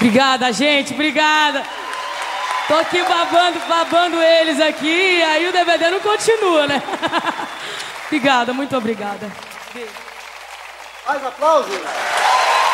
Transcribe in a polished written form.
Obrigada, gente, obrigada. Tô aqui babando eles aqui, e aí o DVD não continua, né? Obrigada, muito obrigada. Mais aplausos.